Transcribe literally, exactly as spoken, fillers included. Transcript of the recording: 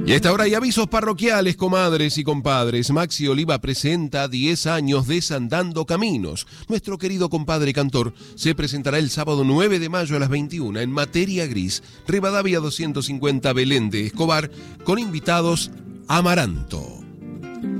Y a esta hora hay avisos parroquiales, comadres y compadres. Maxi Oliva presenta diez años Desandando Caminos. Nuestro querido compadre cantor se presentará el sábado nueve de mayo a las veintiuna en Materia Gris, Rivadavia doscientos cincuenta, Belén de Escobar, con invitados Amaranto.